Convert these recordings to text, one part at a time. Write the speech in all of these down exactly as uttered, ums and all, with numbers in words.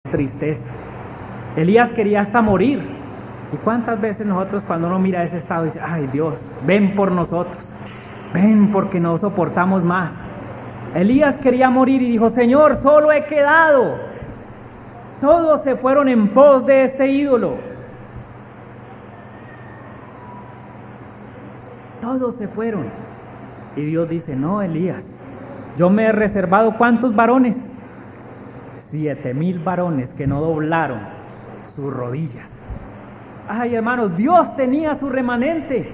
tristeza. Elías quería hasta morir. ¿Y cuántas veces nosotros cuando uno mira ese estado dice, ay Dios, ven por nosotros, ven porque no soportamos más? Elías quería morir y dijo, Señor, solo he quedado. Todos se fueron en pos de este ídolo. Todos se fueron. Y Dios dice, no, Elías, yo me he reservado ¿cuántos varones? Siete mil varones que no doblaron sus rodillas. Ay, hermanos, Dios tenía su remanente.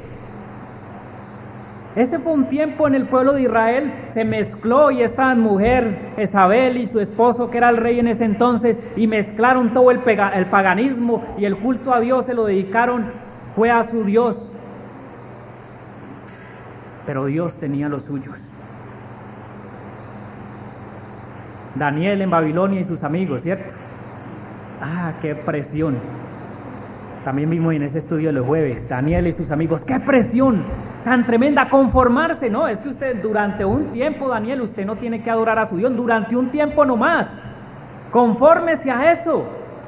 Ese fue un tiempo en el pueblo de Israel, se mezcló y esta mujer, Jezabel y su esposo, que era el rey en ese entonces, y mezclaron todo el, pega, el paganismo y el culto a Dios, se lo dedicaron, fue a su Dios. Pero Dios tenía los suyos. Daniel en Babilonia y sus amigos, ¿cierto? Ah, qué presión. También vimos en ese estudio los jueves, Daniel y sus amigos, qué presión tan tremenda, conformarse, no, es que usted durante un tiempo, Daniel, usted no tiene que adorar a su Dios, durante un tiempo nomás, confórmese a eso.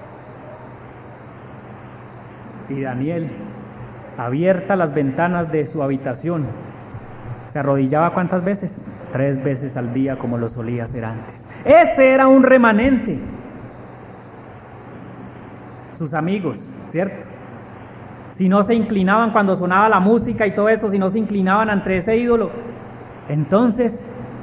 Y Daniel, abiertas las ventanas de su habitación, se arrodillaba ¿cuántas veces? Tres veces al día como lo solía hacer antes. Ese era un remanente. Sus amigos, ¿cierto? Si no se inclinaban cuando sonaba la música y todo eso, si no se inclinaban ante ese ídolo, entonces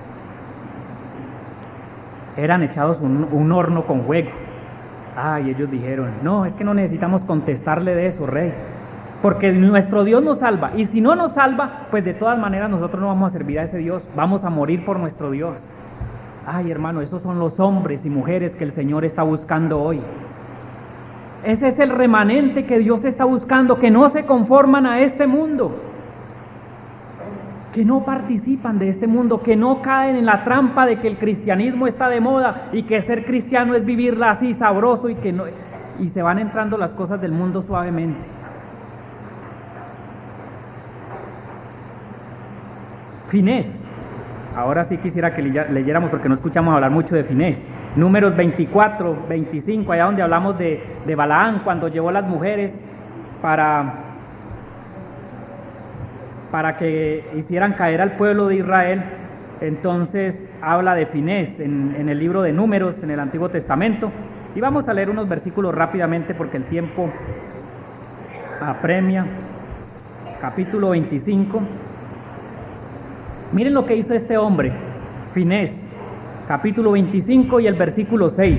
eran echados un, un horno con fuego. Ah, y ellos dijeron, no, es que no necesitamos contestarle de eso, rey, porque nuestro Dios nos salva, y si no nos salva, pues de todas maneras nosotros no vamos a servir a ese Dios, vamos a morir por nuestro Dios. Ay, hermano, esos son los hombres y mujeres que el Señor está buscando hoy. Ese es el remanente que Dios está buscando, que no se conforman a este mundo, que no participan de este mundo, que no caen en la trampa de que el cristianismo está de moda y que ser cristiano es vivirla así sabroso y que no, y se van entrando las cosas del mundo suavemente. Finés, ahora sí quisiera que leyéramos porque no escuchamos hablar mucho de Finés. Números veinticuatro, veinticinco, allá donde hablamos de, de Balaán, cuando llevó a las mujeres para, para que hicieran caer al pueblo de Israel. Entonces habla de Finés en, en el libro de Números, en el Antiguo Testamento. Y vamos a leer unos versículos rápidamente porque el tiempo apremia. Capítulo veinticinco. Miren lo que hizo este hombre, Finés. Capítulo veinticinco y el versículo seis.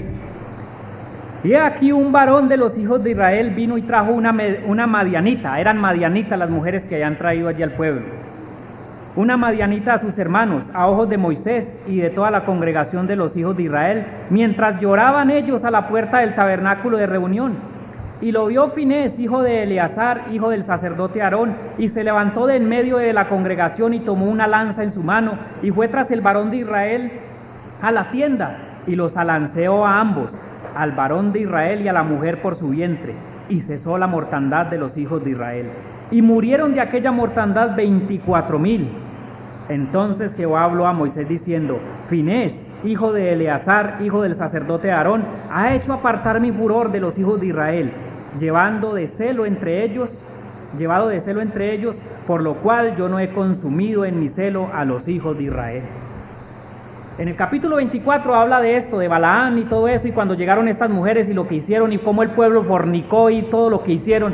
Y aquí un varón de los hijos de Israel vino y trajo una, una madianita, eran madianitas las mujeres que habían traído allí al pueblo, una madianita a sus hermanos, a ojos de Moisés y de toda la congregación de los hijos de Israel, mientras lloraban ellos a la puerta del tabernáculo de reunión. Y lo vio Finés, hijo de Eleazar, hijo del sacerdote Aarón, y se levantó de en medio de la congregación y tomó una lanza en su mano, y fue tras el varón de Israel a la tienda, y los alanceó a ambos, al varón de Israel y a la mujer por su vientre, y cesó la mortandad de los hijos de Israel. Y murieron de aquella mortandad veinticuatro mil. Entonces Jehová habló a Moisés diciendo, Finés, hijo de Eleazar, hijo del sacerdote Aarón, ha hecho apartar mi furor de los hijos de Israel, llevando de celo entre ellos, llevado de celo entre ellos, por lo cual yo no he consumido en mi celo a los hijos de Israel. En el capítulo veinticuatro habla de esto, de Balaán y todo eso, y cuando llegaron estas mujeres y lo que hicieron, y cómo el pueblo fornicó y todo lo que hicieron.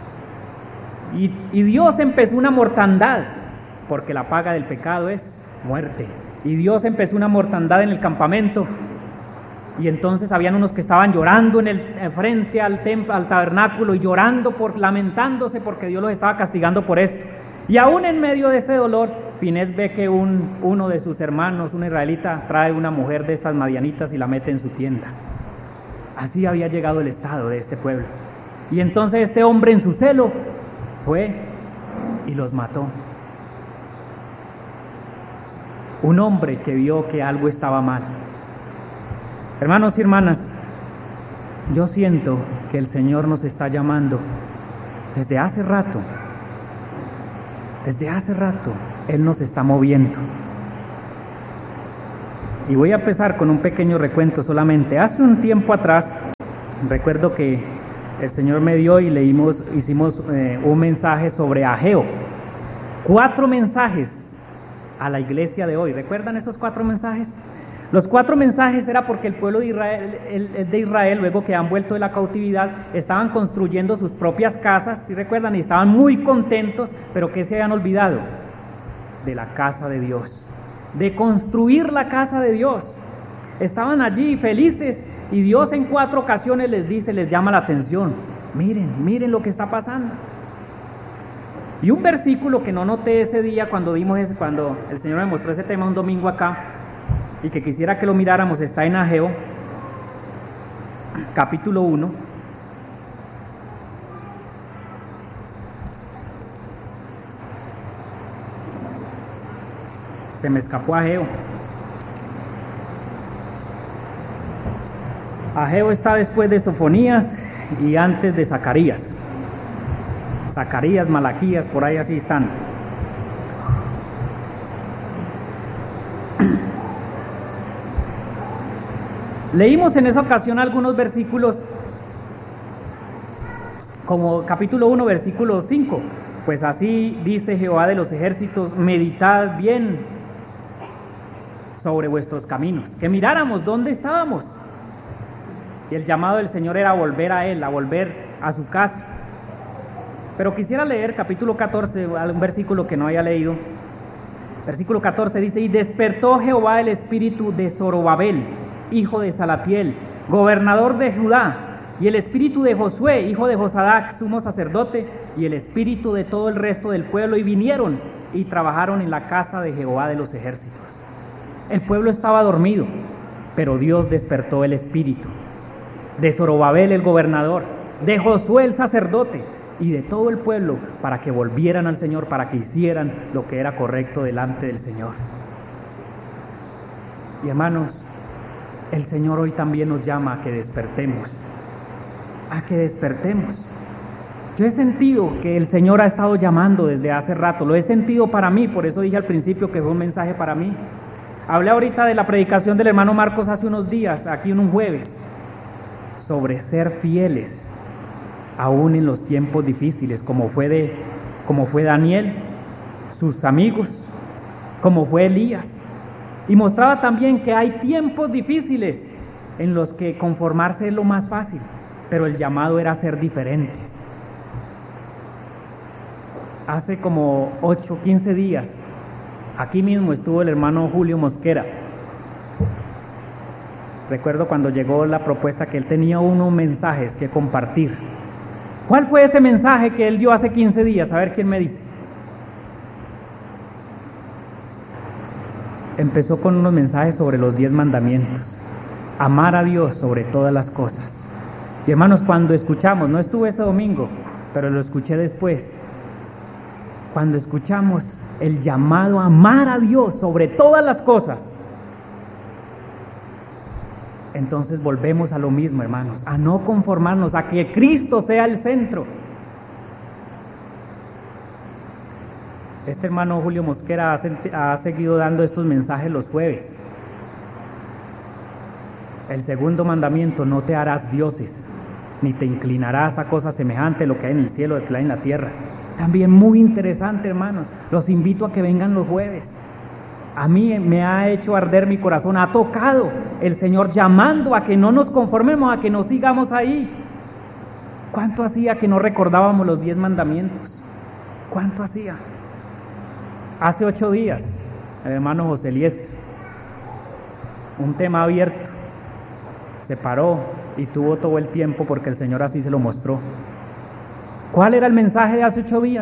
Y, y Dios empezó una mortandad, porque la paga del pecado es muerte. Y Dios empezó una mortandad en el campamento, y entonces habían unos que estaban llorando en el en frente al templo, al tabernáculo, y llorando, por, lamentándose porque Dios los estaba castigando por esto. Y aún en medio de ese dolor, Finés ve que un, uno de sus hermanos, un israelita, trae una mujer de estas madianitas y la mete en su tienda. Así había llegado el estado de este pueblo. Y entonces este hombre en su celo fue y los mató. Un hombre que vio que algo estaba mal. Hermanos y hermanas, yo siento que el Señor nos está llamando desde hace rato. Desde hace rato Él nos está moviendo. Y voy a empezar con un pequeño recuento solamente. Hace un tiempo atrás recuerdo que el Señor me dio y leímos, hicimos eh, un mensaje sobre Ageo. Cuatro mensajes a la iglesia de hoy. ¿Recuerdan esos cuatro mensajes? Los cuatro mensajes era porque el pueblo de Israel, el, de Israel, luego que han vuelto de la cautividad, estaban construyendo sus propias casas, ¿sí recuerdan? Y estaban muy contentos, pero ¿qué se habían olvidado? De la casa de Dios, de construir la casa de Dios. Estaban allí felices y Dios en cuatro ocasiones les dice, les llama la atención, miren, miren lo que está pasando. Y un versículo que no noté ese día cuando dimos ese, cuando el Señor me mostró ese tema un domingo acá, y que quisiera que lo miráramos, está en Ageo, capítulo uno. Se me escapó Ageo. Ageo está después de Sofonías y antes de Zacarías. Zacarías, Malaquías, por ahí así están. Leímos en esa ocasión algunos versículos, como capítulo uno, versículo cinco. Pues así dice Jehová de los ejércitos, meditad bien sobre vuestros caminos. Que miráramos dónde estábamos. Y el llamado del Señor era volver a Él, a volver a su casa. Pero quisiera leer capítulo catorce, un versículo que no haya leído. Versículo catorce dice, y despertó Jehová el espíritu de Zorobabel, hijo de Salatiel, gobernador de Judá, y el espíritu de Josué, hijo de Josadac, sumo sacerdote, y el espíritu de todo el resto del pueblo, y vinieron y trabajaron en la casa de Jehová de los ejércitos. El pueblo estaba dormido, pero Dios despertó el espíritu de Zorobabel el gobernador, de Josué el sacerdote, y de todo el pueblo, para que volvieran al Señor, para que hicieran lo que era correcto delante del Señor. Y hermanos, el Señor hoy también nos llama a que despertemos, a que despertemos. Yo he sentido que el Señor ha estado llamando desde hace rato, lo he sentido para mí, por eso dije al principio que fue un mensaje para mí. Hablé ahorita de la predicación del hermano Marcos hace unos días, aquí en un jueves, sobre ser fieles, aún en los tiempos difíciles, como fue, de, como fue Daniel, sus amigos, como fue Elías. Y mostraba también que hay tiempos difíciles en los que conformarse es lo más fácil, pero el llamado era ser diferentes. Hace como ocho, quince días, aquí mismo estuvo el hermano Julio Mosquera. Recuerdo cuando llegó la propuesta que él tenía unos mensajes que compartir. ¿Cuál fue ese mensaje que él dio hace quince días? A ver quién me dice. Empezó con unos mensajes sobre los diez mandamientos. Amar a Dios sobre todas las cosas. Y hermanos, cuando escuchamos, no estuve ese domingo, pero lo escuché después. Cuando escuchamos el llamado a amar a Dios sobre todas las cosas, entonces volvemos a lo mismo, hermanos, a no conformarnos, a que Cristo sea el centro. Este hermano Julio Mosquera ha, ha seguido dando estos mensajes los jueves. El segundo mandamiento, no te harás dioses, ni te inclinarás a cosas semejantes a lo que hay en el cielo, lo que hay en la tierra. También muy interesante, hermanos, los invito a que vengan los jueves. A mí me ha hecho arder mi corazón, ha tocado el Señor llamando a que no nos conformemos, a que no sigamos ahí. ¿Cuánto hacía que no recordábamos los diez mandamientos? ¿Cuánto hacía? Hace ocho días, el hermano José Eliezer, un tema abierto, se paró y tuvo todo el tiempo porque el Señor así se lo mostró. ¿Cuál era el mensaje de hace ocho días?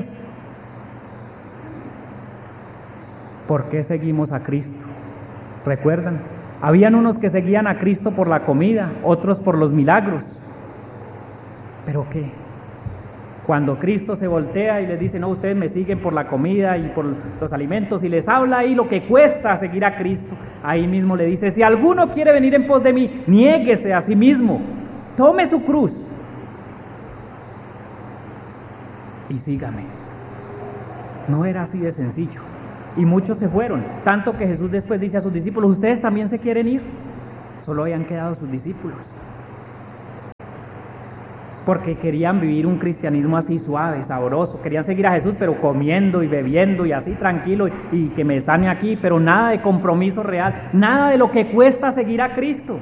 ¿Por qué seguimos a Cristo? ¿Recuerdan? Habían unos que seguían a Cristo por la comida, otros por los milagros. ¿Pero qué? Cuando Cristo se voltea y les dice, no, ustedes me siguen por la comida y por los alimentos, y les habla ahí lo que cuesta seguir a Cristo, ahí mismo le dice, si alguno quiere venir en pos de mí, niéguese a sí mismo, tome su cruz y sígame. No era así de sencillo. Y muchos se fueron, tanto que Jesús después dice a sus discípulos, ¿ustedes también se quieren ir? Solo habían quedado sus discípulos. porque querían vivir un cristianismo así suave, sabroso, querían seguir a Jesús, pero comiendo y bebiendo y así tranquilo, y, y que me sane aquí, pero nada de compromiso real, nada de lo que cuesta seguir a Cristo.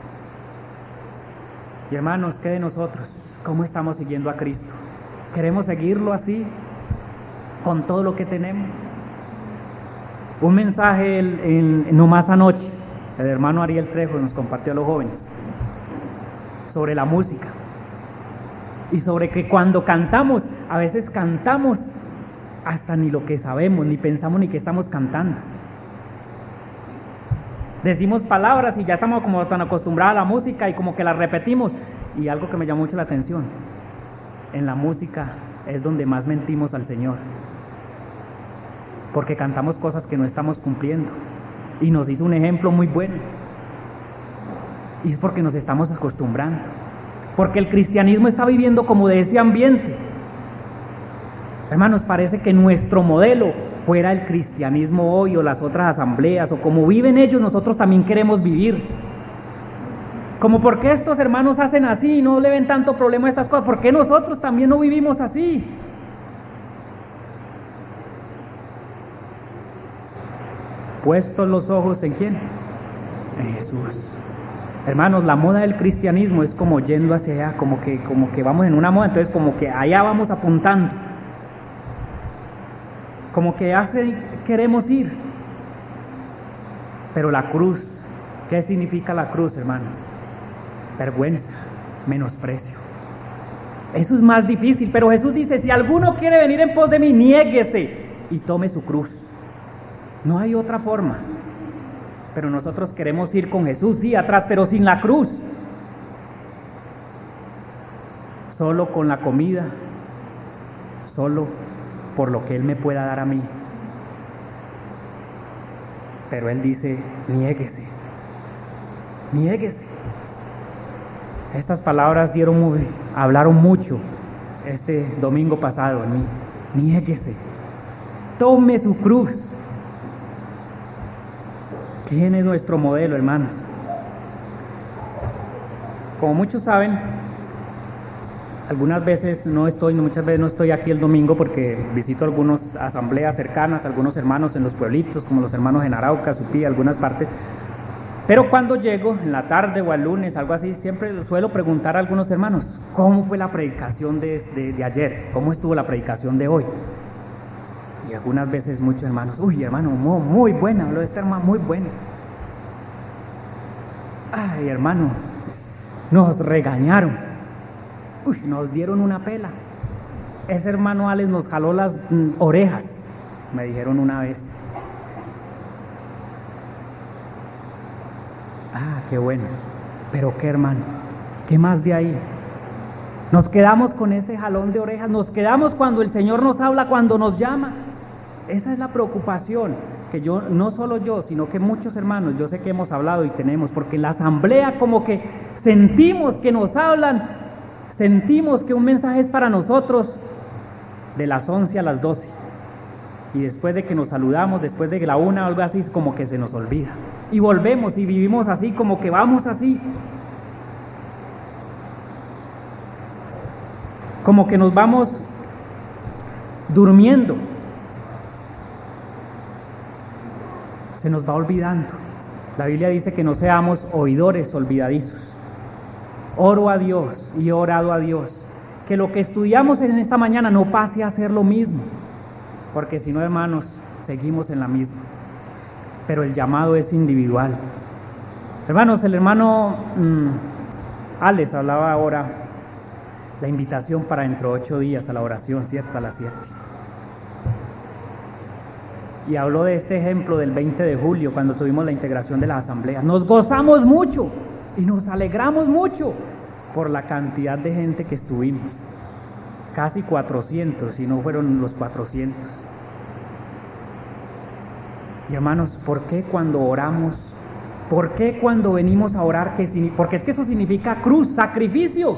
Y hermanos, ¿qué de nosotros? ¿Cómo estamos siguiendo a Cristo? ¿Queremos seguirlo así, con todo lo que tenemos? Un mensaje el, el, nomás anoche, el hermano Ariel Trejo nos compartió a los jóvenes sobre la música y sobre que cuando cantamos, a veces cantamos hasta ni lo que sabemos, ni pensamos ni que estamos cantando. Decimos palabras y ya estamos como tan acostumbrados a la música y como que la repetimos. Y algo que me llamó mucho la atención, en la música es donde más mentimos al Señor, porque cantamos cosas que no estamos cumpliendo, y nos hizo un ejemplo muy bueno, y es porque nos estamos acostumbrando, porque el cristianismo está viviendo como de ese ambiente. Hermanos, parece que nuestro modelo fuera el cristianismo hoy, o las otras asambleas, o como viven ellos, nosotros también queremos vivir. Como por qué estos hermanos hacen así y no le ven tanto problema a estas cosas, ¿por qué nosotros también no vivimos así? Puestos los ojos ¿en quién? En Jesús. Hermanos, la moda del cristianismo es como yendo hacia allá, como que, como que vamos en una moda, entonces como que allá vamos apuntando, como que hace queremos ir. Pero la cruz, ¿qué significa la cruz, hermanos? Vergüenza, menosprecio. Eso es más difícil, pero Jesús dice, si alguno quiere venir en pos de mí, niéguese y tome su cruz. No hay otra forma. Pero nosotros queremos ir con Jesús, sí, atrás, pero sin la cruz. Solo con la comida, solo por lo que Él me pueda dar a mí. Pero Él dice, niéguese, niéguese. Estas palabras dieron muy, hablaron mucho este domingo pasado en mí. Niéguese, tome su cruz. ¿Quién es nuestro modelo, hermanos? Como muchos saben, algunas veces no estoy, muchas veces no estoy aquí el domingo porque visito algunas asambleas cercanas, algunos hermanos en los pueblitos, como los hermanos en Arauca, Supí, algunas partes. Pero cuando llego, en la tarde o el lunes, algo así, siempre suelo preguntar a algunos hermanos, ¿cómo fue la predicación de, de, de ayer? ¿Cómo estuvo la predicación de hoy? Y algunas veces muchos hermanos, uy hermano, muy, muy buena, habló de este hermano, muy buena. Ay hermano, nos regañaron, uy, nos dieron una pela. Ese hermano Alex nos jaló las mm, orejas, me dijeron una vez. Ah, qué bueno, pero qué hermano, ¿qué más de ahí? Nos quedamos con ese jalón de orejas, nos quedamos cuando el Señor nos habla, cuando nos llama. Esa es la preocupación que yo, no solo yo, sino que muchos hermanos, yo sé que hemos hablado y tenemos, porque en la asamblea como que sentimos que nos hablan, sentimos que un mensaje es para nosotros de las once a las doce, y después de que nos saludamos, después de la una o algo así, es como que se nos olvida, y volvemos y vivimos así, como que vamos así, como que nos vamos durmiendo. Se nos va olvidando. La Biblia dice que no seamos oidores olvidadizos. Oro a Dios y he orado a Dios que lo que estudiamos en esta mañana no pase a ser lo mismo, porque si no, hermanos, seguimos en la misma. Pero el llamado es individual. Hermanos, el hermano mmm, Alex hablaba ahora la invitación para dentro de ocho días a la oración, ¿cierto? A las siete. Y habló de este ejemplo del veinte de julio, cuando tuvimos la integración de las asambleas. Nos gozamos mucho y nos alegramos mucho por la cantidad de gente que estuvimos. Casi cuatrocientos, si no fueron los cuatrocientos. Y hermanos, ¿por qué cuando oramos? ¿Por qué cuando venimos a orar? Que, porque es que eso significa cruz, sacrificio.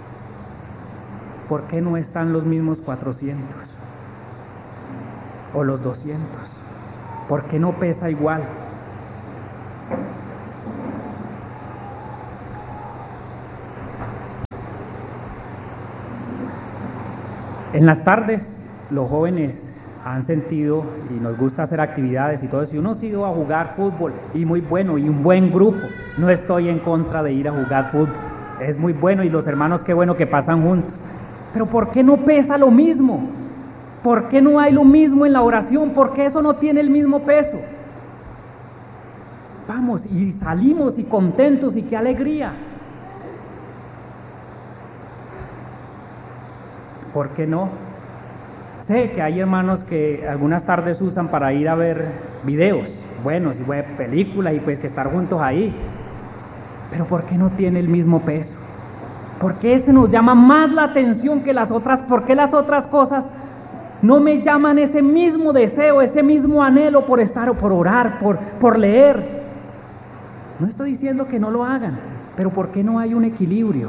¿Por qué no están los mismos cuatrocientos? O los doscientos, ¿por qué no pesa igual? En las tardes los jóvenes han sentido y nos gusta hacer actividades y todo eso, y uno ha ido a jugar fútbol y muy bueno, y un buen grupo. No estoy en contra de ir a jugar fútbol, es muy bueno, y los hermanos qué bueno que pasan juntos, pero ¿por qué no pesa lo mismo? ¿Por qué no hay lo mismo en la oración? ¿Por qué eso no tiene el mismo peso? Vamos y salimos y contentos, y qué alegría. ¿Por qué no? Sé que hay hermanos que algunas tardes usan para ir a ver videos buenos y ver películas y pues que estar juntos ahí, pero ¿por qué no tiene el mismo peso? ¿Por qué ese nos llama más la atención que las otras? ¿Por qué las otras cosas no me llaman ese mismo deseo, ese mismo anhelo por estar o por orar, por, por leer? No estoy diciendo que no lo hagan, pero ¿por qué no hay un equilibrio?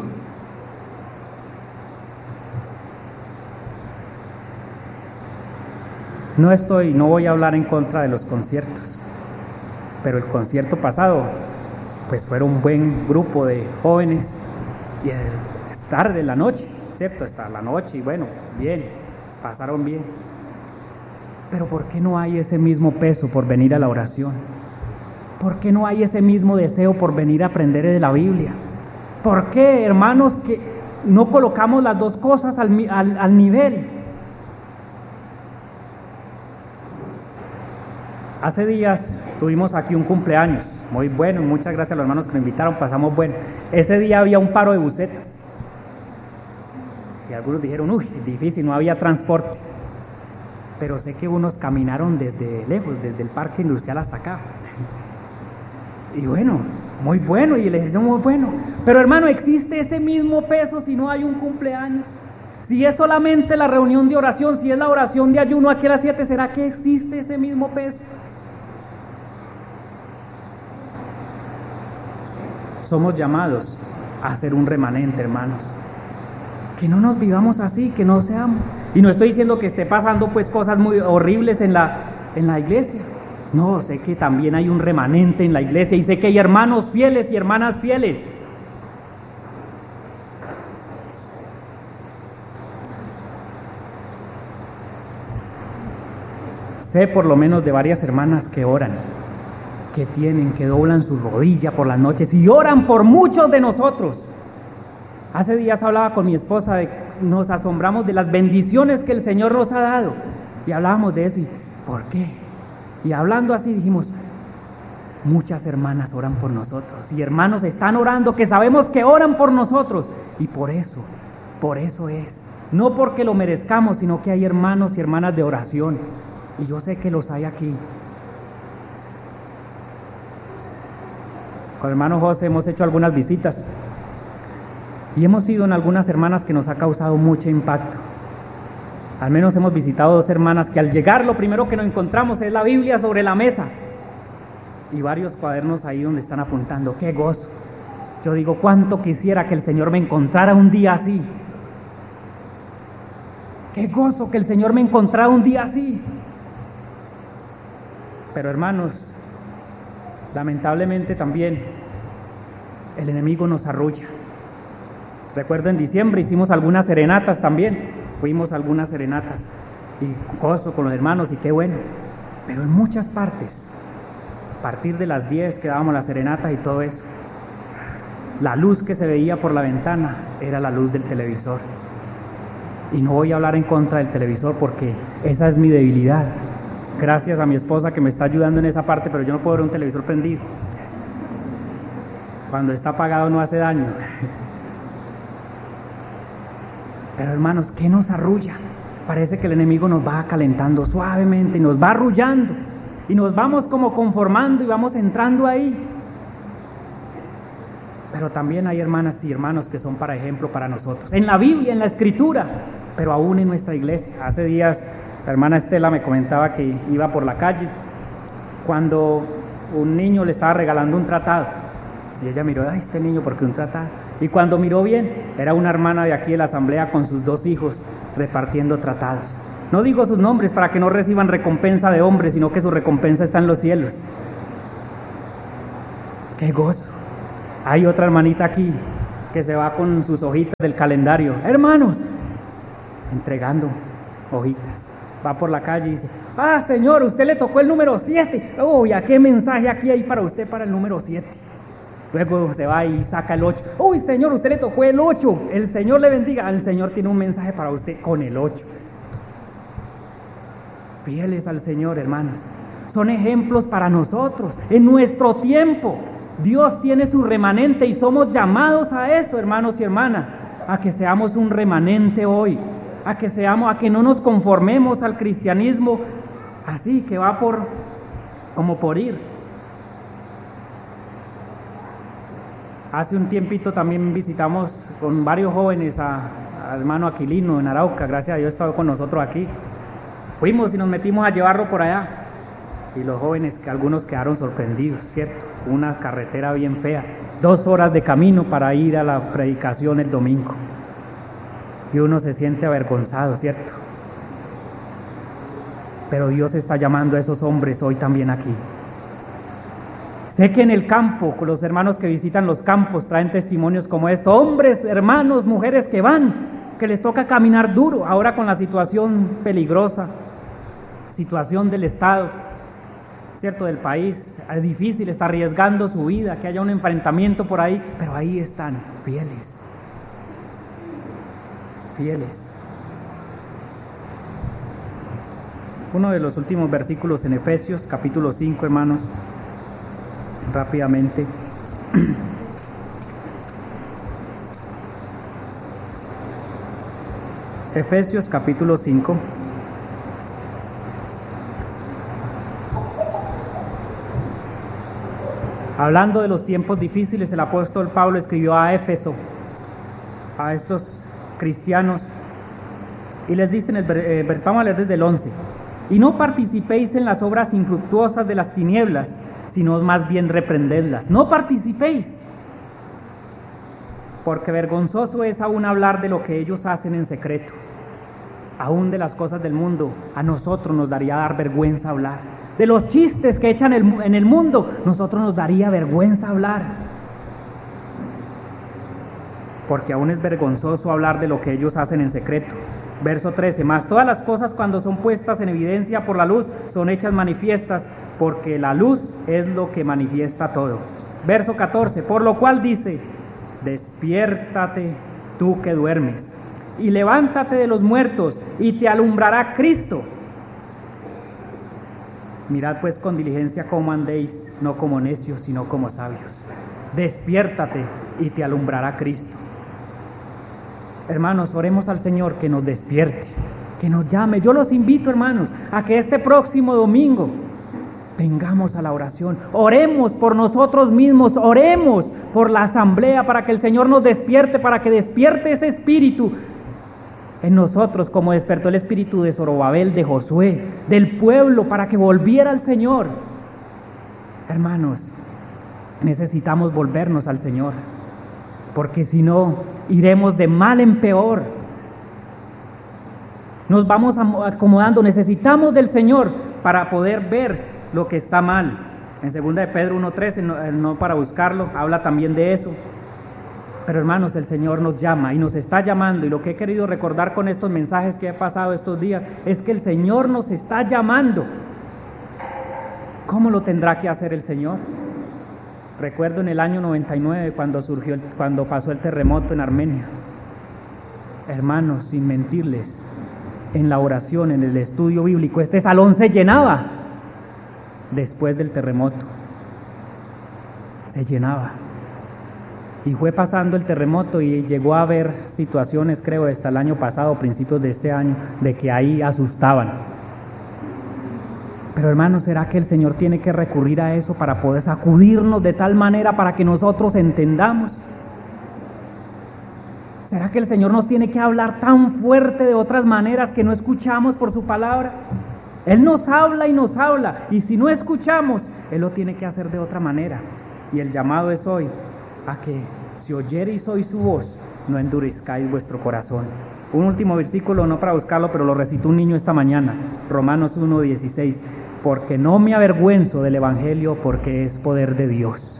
No estoy, no voy a hablar en contra de los conciertos, pero el concierto pasado, pues fueron un buen grupo de jóvenes, y es tarde, la noche, ¿cierto? Hasta la noche, y bueno, bien, pasaron bien. Pero ¿por qué no hay ese mismo peso por venir a la oración? ¿Por qué no hay ese mismo deseo por venir a aprender de la Biblia? ¿Por qué, hermanos, que no colocamos las dos cosas al, al, al nivel? Hace días tuvimos aquí un cumpleaños, muy bueno, muchas gracias a los hermanos que me invitaron, pasamos bueno. Ese día había un paro de busetas, y algunos dijeron, uy, difícil, no había transporte, pero sé que unos caminaron desde lejos, desde el parque industrial hasta acá, y bueno, muy bueno, y el ejercicio muy bueno, pero hermano, ¿existe ese mismo peso si no hay un cumpleaños? Si es solamente la reunión de oración, si es la oración de ayuno aquí a las siete, ¿será que existe ese mismo peso? Somos llamados a ser un remanente, hermanos. Que no nos vivamos así, que no seamos. Y no estoy diciendo que esté pasando pues cosas muy horribles en la, en la iglesia. No, sé que también hay un remanente en la iglesia, y sé que hay hermanos fieles y hermanas fieles. Sé por lo menos de varias hermanas que oran, que tienen, que doblan su rodilla por las noches y oran por muchos de nosotros. Hace días hablaba con mi esposa, de, nos asombramos de las bendiciones que el Señor nos ha dado, y hablábamos de eso, y ¿por qué? Y hablando así dijimos, muchas hermanas oran por nosotros, y hermanos están orando, que sabemos que oran por nosotros, y por eso, por eso es, no porque lo merezcamos, sino que hay hermanos y hermanas de oración, y yo sé que los hay aquí. Con el hermano José hemos hecho algunas visitas y hemos ido en algunas hermanas que nos ha causado mucho impacto. Al menos hemos visitado dos hermanas que al llegar lo primero que nos encontramos es la Biblia sobre la mesa y varios cuadernos ahí donde están apuntando. ¡Qué gozo! Yo digo, cuánto quisiera que el Señor me encontrara un día así. ¡Qué gozo que el Señor me encontrara un día así! Pero hermanos, lamentablemente también el enemigo nos arrulla. Recuerdo en diciembre hicimos algunas serenatas también, fuimos a algunas serenatas y gozo con los hermanos y qué bueno, pero en muchas partes, a partir de las diez que dábamos la serenata y todo eso, la luz que se veía por la ventana era la luz del televisor. Y no voy a hablar en contra del televisor porque esa es mi debilidad. Gracias a mi esposa que me está ayudando en esa parte, pero yo no puedo ver un televisor prendido. Cuando está apagado no hace daño. Pero hermanos, ¿qué nos arrulla? Parece que el enemigo nos va calentando suavemente y nos va arrullando. Y nos vamos como conformando y vamos entrando ahí. Pero también hay hermanas y hermanos que son para ejemplo para nosotros. En la Biblia, en la Escritura, pero aún en nuestra iglesia. Hace días la hermana Estela me comentaba que iba por la calle cuando un niño le estaba regalando un tratado y ella miró, ay, este niño, ¿por qué un tratado? Y cuando miró bien, era una hermana de aquí de la asamblea con sus dos hijos repartiendo tratados. No digo sus nombres para que no reciban recompensa de hombres, sino que su recompensa está en los cielos. ¡Qué gozo! Hay otra hermanita aquí que se va con sus hojitas del calendario. Hermanos, entregando hojitas. Va por la calle y dice, ah, señor, usted le tocó el número siete. Uy, ¿a qué mensaje aquí hay para usted para el número siete? Luego se va y saca el ocho. Uy, señor, usted le tocó el ocho. El Señor le bendiga. El Señor tiene un mensaje para usted con el ocho. Fieles al Señor, hermanos. Son ejemplos para nosotros. En nuestro tiempo, Dios tiene su remanente y somos llamados a eso, hermanos y hermanas, a que seamos un remanente hoy, a que seamos, a que no nos conformemos al cristianismo así, que va por, como por ir. Hace un tiempito también visitamos con varios jóvenes a, a hermano Aquilino en Arauca, gracias a Dios estaba con nosotros aquí. Fuimos y nos metimos a llevarlo por allá, y los jóvenes, que algunos quedaron sorprendidos, ¿cierto? Una carretera bien fea, dos horas de camino para ir a la predicación el domingo, y uno se siente avergonzado, ¿cierto? Pero Dios está llamando a esos hombres hoy también aquí. Sé que en el campo, con los hermanos que visitan los campos, traen testimonios como esto, hombres, hermanos, mujeres que van, que les toca caminar duro, ahora con la situación peligrosa, situación del Estado, ¿cierto?, del país, es difícil, está arriesgando su vida, que haya un enfrentamiento por ahí, pero ahí están, fieles, fieles. Uno de los últimos versículos en Efesios, capítulo cinco, hermanos, rápidamente. Efesios, capítulo cinco. Hablando de los tiempos difíciles, el apóstol Pablo escribió a Éfeso, a estos cristianos, y les dice en el eh, vamos a leer desde el once, y no participéis en las obras infructuosas de las tinieblas, sino más bien reprendedlas. No participéis, porque vergonzoso es aún hablar de lo que ellos hacen en secreto. Aún de las cosas del mundo, a nosotros nos daría dar vergüenza hablar. De los chistes que echan en el mundo, nosotros nos daría vergüenza hablar. Porque aún es vergonzoso hablar de lo que ellos hacen en secreto. Verso trece, mas todas las cosas cuando son puestas en evidencia por la luz, son hechas manifiestas, porque la luz es lo que manifiesta todo. Verso catorce, por lo cual dice, despiértate tú que duermes, y levántate de los muertos, y te alumbrará Cristo. Mirad pues con diligencia cómo andéis, no como necios, sino como sabios. Despiértate y te alumbrará Cristo. Hermanos, oremos al Señor que nos despierte, que nos llame. Yo los invito, hermanos, a que este próximo domingo vengamos a la oración. Oremos por nosotros mismos, oremos por la asamblea para que el Señor nos despierte, para que despierte ese espíritu en nosotros, como despertó el espíritu de Zorobabel, de Josué, del pueblo, para que volviera al Señor. Hermanos, necesitamos volvernos al Señor, porque si no, iremos de mal en peor. Nos vamos acomodando, necesitamos del Señor para poder ver lo que está mal. En segunda de Pedro uno trece, no, no para buscarlo, habla también de eso. Pero hermanos, el Señor nos llama y nos está llamando, y lo que he querido recordar con estos mensajes que he pasado estos días es que el Señor nos está llamando. ¿Cómo lo tendrá que hacer el Señor? Recuerdo en el año noventa y nueve cuando surgió, el, cuando pasó el terremoto en Armenia. Hermanos, sin mentirles, en la oración, en el estudio bíblico, este salón se llenaba después del terremoto. Se llenaba. Y fue pasando el terremoto y llegó a haber situaciones, creo, hasta el año pasado, principios de este año, de que ahí asustaban. Pero hermanos, ¿será que el Señor tiene que recurrir a eso para poder sacudirnos de tal manera para que nosotros entendamos? ¿Será que el Señor nos tiene que hablar tan fuerte de otras maneras que no escuchamos por su palabra? Él nos habla y nos habla, y si no escuchamos, Él lo tiene que hacer de otra manera. Y el llamado es hoy a que si oyereis hoy su voz, no endurezcáis vuestro corazón. Un último versículo, no para buscarlo, pero lo recitó un niño esta mañana, Romanos uno dieciséis, porque no me avergüenzo del Evangelio, porque es poder de Dios.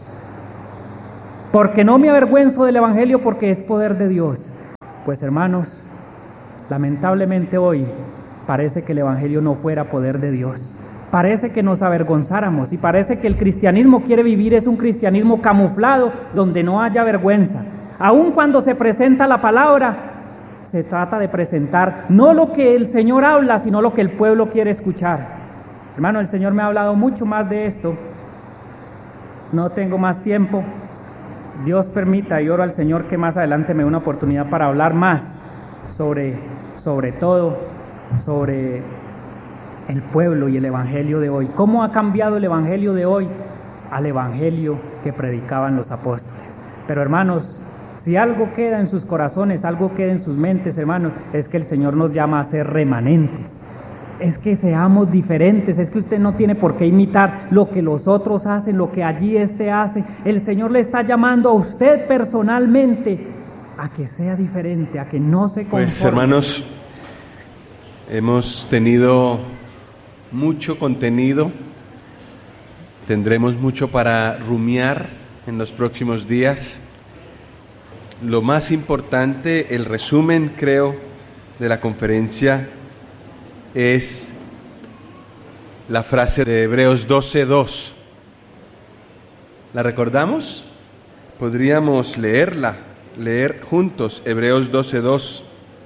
Porque no me avergüenzo del Evangelio, porque es poder de Dios. Pues hermanos, Lamentablemente hoy parece que el Evangelio no fuera poder de Dios. Parece que nos avergonzáramos y parece que el cristianismo quiere vivir es un cristianismo camuflado donde no haya vergüenza. Aun cuando se presenta la palabra, se trata de presentar no lo que el Señor habla, sino lo que el pueblo quiere escuchar. Hermano, el Señor me ha hablado mucho más de esto. No tengo más tiempo. Dios permita y oro al Señor que más adelante me dé una oportunidad para hablar más sobre, sobre todo, sobre el pueblo y el evangelio de hoy. ¿Cómo ha cambiado el evangelio de hoy al evangelio que predicaban los apóstoles? Pero hermanos, si algo queda en sus corazones, algo queda en sus mentes, hermanos, es que el Señor nos llama a ser remanentes. Es que seamos diferentes, es que usted no tiene por qué imitar lo que los otros hacen, lo que allí este hace. El Señor le está llamando a usted personalmente a que sea diferente, a que no se conforme. Pues hermanos, hemos tenido mucho contenido, tendremos mucho para rumiar en los próximos días. Lo más importante, el resumen, creo, de la conferencia es la frase de Hebreos doce dos. ¿La recordamos? Podríamos leerla, leer juntos Hebreos doce dos.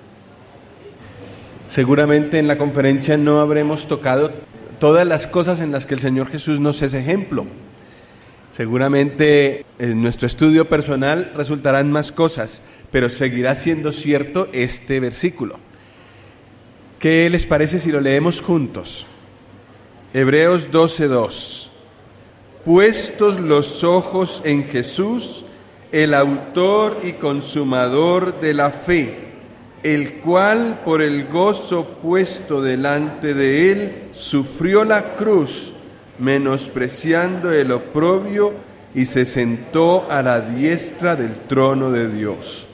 Seguramente en la conferencia no habremos tocado todas las cosas en las que el Señor Jesús nos es ejemplo. Seguramente en nuestro estudio personal resultarán más cosas, pero seguirá siendo cierto este versículo. ¿Qué les parece si lo leemos juntos? Hebreos doce dos. Puestos los ojos en Jesús, el autor y consumador de la fe, el cual por el gozo puesto delante de él sufrió la cruz, menospreciando el oprobio, y se sentó a la diestra del trono de Dios.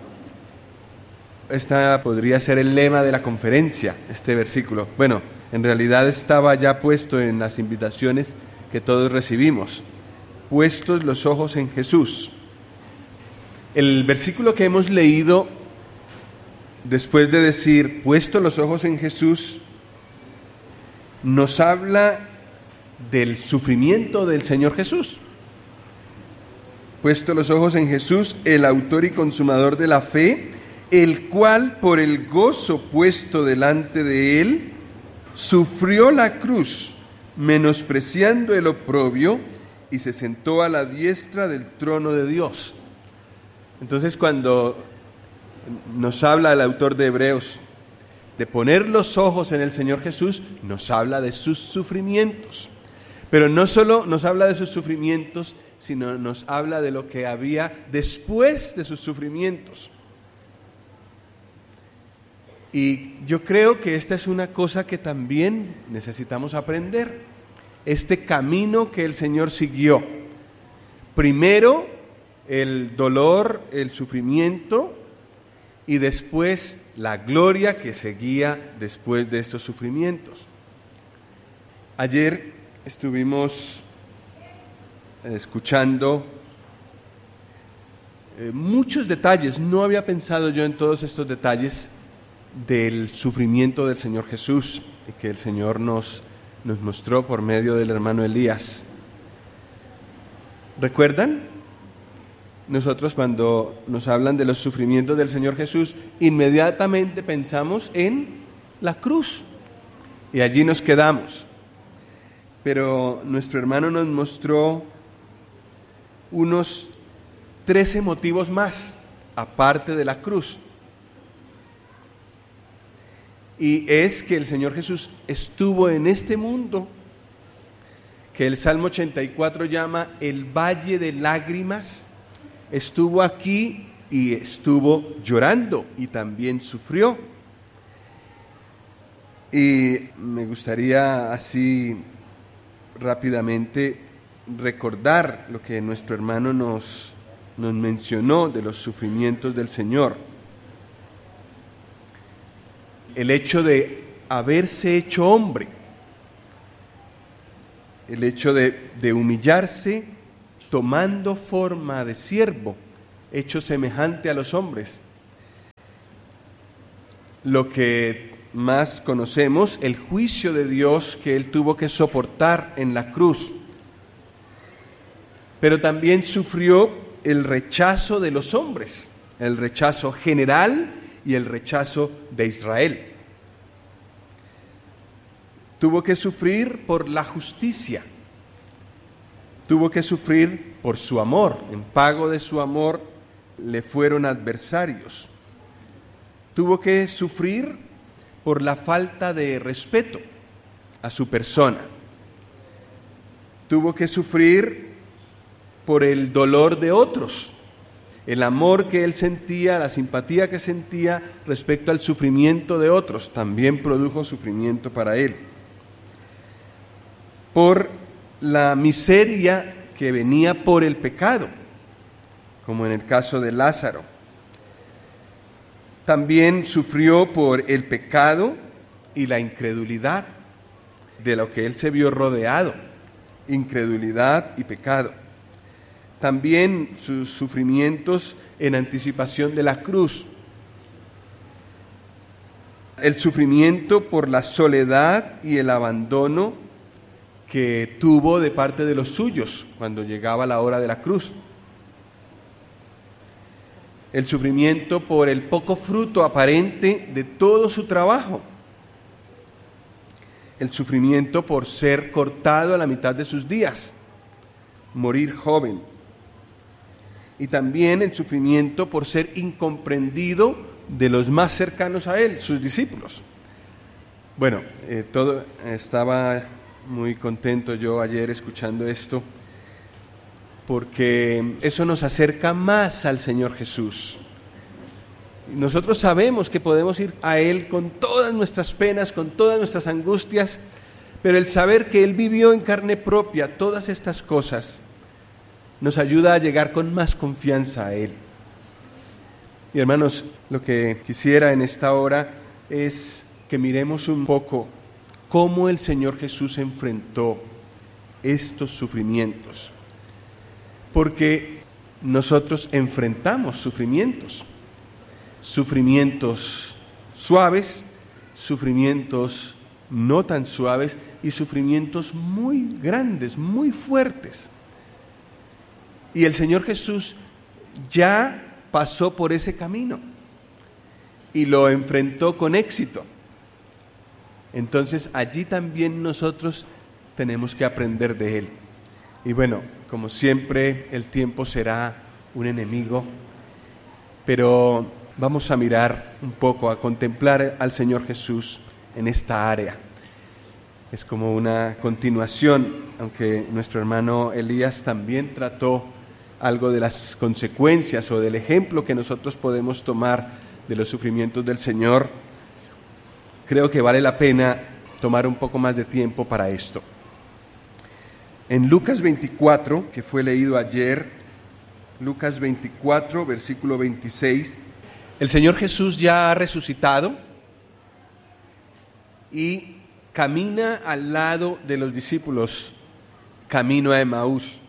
Esta podría ser el lema de la conferencia, este versículo. Bueno, en realidad estaba ya puesto en las invitaciones que todos recibimos. Puestos los ojos en Jesús. El versículo que hemos leído, después de decir, puestos los ojos en Jesús, nos habla del sufrimiento del Señor Jesús. Puestos los ojos en Jesús, el autor y consumador de la fe, el cual por el gozo puesto delante de él, sufrió la cruz, menospreciando el oprobio, y se sentó a la diestra del trono de Dios. Entonces, cuando nos habla el autor de Hebreos de poner los ojos en el Señor Jesús, nos habla de sus sufrimientos. Pero no solo nos habla de sus sufrimientos, sino nos habla de lo que había después de sus sufrimientos. Y yo creo que esta es una cosa que también necesitamos aprender. Este camino que el Señor siguió. Primero, el dolor, el sufrimiento, y después la gloria que seguía después de estos sufrimientos. Ayer estuvimos escuchando eh, muchos detalles. No había pensado yo en todos estos detalles del sufrimiento del Señor Jesús y que el Señor nos, nos mostró por medio del hermano Elías. ¿Recuerdan? Nosotros cuando nos hablan de los sufrimientos del Señor Jesús, inmediatamente pensamos en la cruz y allí nos quedamos. Pero nuestro hermano nos mostró unos trece motivos más, aparte de la cruz. Y es que el Señor Jesús estuvo en este mundo, que el Salmo ochenta y cuatro llama el valle de lágrimas. Estuvo aquí y estuvo llorando y también sufrió. Y me gustaría así rápidamente recordar lo que nuestro hermano nos, nos mencionó de los sufrimientos del Señor. El hecho de haberse hecho hombre, el hecho de, de humillarse tomando forma de siervo, hecho semejante a los hombres. lo que más conocemos, el juicio de Dios que Él tuvo que soportar en la cruz. Pero también sufrió el rechazo de los hombres, el rechazo general y el rechazo de Israel. Tuvo que sufrir por la justicia, tuvo que sufrir por su amor. En pago de su amor le fueron adversarios. Tuvo que sufrir por la falta de respeto a su persona. Tuvo que sufrir por el dolor de otros, el amor que él sentía, la simpatía que sentía respecto al sufrimiento de otros, también produjo sufrimiento para él. Por la miseria que venía por el pecado, como en el caso de Lázaro. También sufrió por el pecado y la incredulidad, de lo que él se vio rodeado, incredulidad y pecado. También sus sufrimientos en anticipación de la cruz. El sufrimiento por la soledad y el abandono que tuvo de parte de los suyos cuando llegaba la hora de la cruz. El sufrimiento por el poco fruto aparente de todo su trabajo. El sufrimiento por ser cortado a la mitad de sus días, morir joven. Y también el sufrimiento por ser incomprendido de los más cercanos a él, sus discípulos. Bueno, eh, todo estaba muy contento yo ayer escuchando esto, porque eso nos acerca más al Señor Jesús. Nosotros sabemos que podemos ir a Él con todas nuestras penas, con todas nuestras angustias, pero el saber que Él vivió en carne propia todas estas cosas nos ayuda a llegar con más confianza a Él. Y hermanos, lo que quisiera en esta hora es que miremos un poco cómo el Señor Jesús enfrentó estos sufrimientos. Porque nosotros enfrentamos sufrimientos, sufrimientos suaves, sufrimientos no tan suaves y sufrimientos muy grandes, muy fuertes. Y el Señor Jesús ya pasó por ese camino y lo enfrentó con éxito. Entonces allí también nosotros tenemos que aprender de Él. Y bueno, como siempre, el tiempo será un enemigo, pero vamos a mirar un poco, a contemplar al Señor Jesús en esta área. Es como una continuación, aunque nuestro hermano Elías también trató algo de las consecuencias o del ejemplo que nosotros podemos tomar de los sufrimientos del Señor. Creo que vale la pena tomar un poco más de tiempo para esto. En Lucas veinticuatro, que fue leído ayer, Lucas veinticuatro, versículo veintiséis, el Señor Jesús ya ha resucitado y camina al lado de los discípulos, camino a Emaús.